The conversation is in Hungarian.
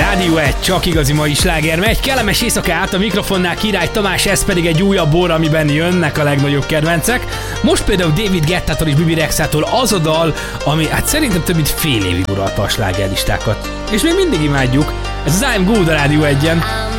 Rádió 1, csak igazi mai sláger megy. Kellemes éjszakát, a mikrofonnál Király Tamás, ez pedig egy újabb bor, amiben jönnek a legnagyobb kedvencek. Most például David Guettától és Bibi Rexától az a dal, ami hát szerintem több mint fél évig uralta a slágerlistákat. És még mindig imádjuk. Ez az I'm Good a Rádió 1-en.